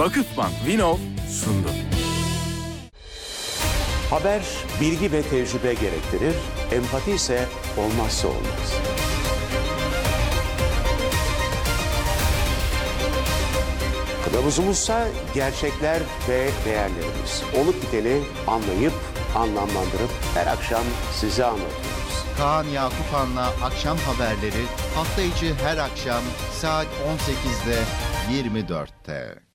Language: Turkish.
Vakıfbank Vinov sundu. Haber bilgi ve tecrübe gerektirir, empati ise olmazsa olmaz. Kılavuzumuzsa gerçekler ve değerlerimiz. Olup biteni anlayıp, anlamlandırıp her akşam size anlatıyoruz. Kaan Yakupan'la akşam haberleri hafta içi her akşam saat 18'de 24'te.